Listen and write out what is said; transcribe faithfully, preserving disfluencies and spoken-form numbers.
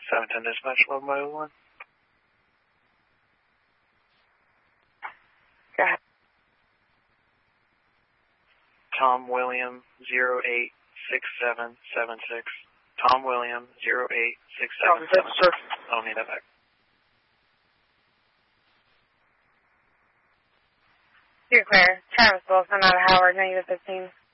seven ten dispatch, eleven by oh one. Go ahead. Tom William, zero eight six seven seven six. Tom William, zero eight six seven seven six. I'll need that back. You're clear. Travis Wilson out of Howard, negative fifteen.